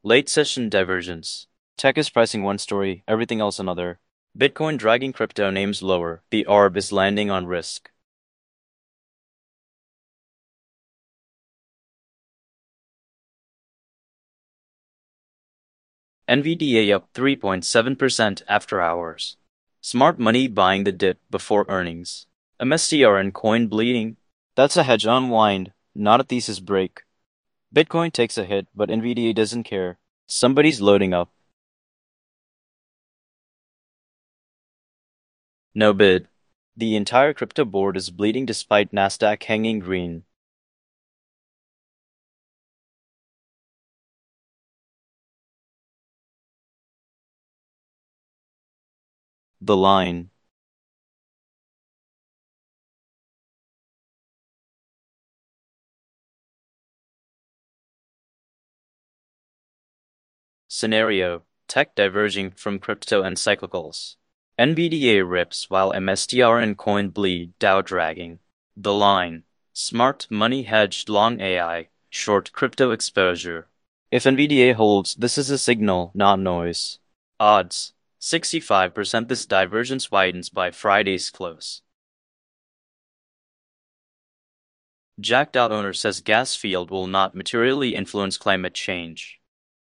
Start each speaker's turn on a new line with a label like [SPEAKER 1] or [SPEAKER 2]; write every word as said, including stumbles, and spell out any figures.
[SPEAKER 1] Late session divergence. Tech is pricing one story, everything else another. Bitcoin dragging crypto names lower. The arb is landing on risk. N V D A up three point seven percent after hours. Smart money buying the dip before earnings. M S T R and coin bleeding. That's a hedge unwind, not a thesis break. Bitcoin takes a hit, but N V D A doesn't care. Somebody's loading up. No bid. The entire crypto board is bleeding despite Nasdaq hanging green. The line. Scenario: tech diverging from crypto and cyclicals. N V D A rips while M S T R and coin bleed, Dow dragging. The line: smart money hedged long A I, short crypto exposure. If N V D A holds, this is a signal, not noise. Odds: sixty-five percent this divergence widens by Friday's close. Jacked Out owner says gas field will not materially influence climate change.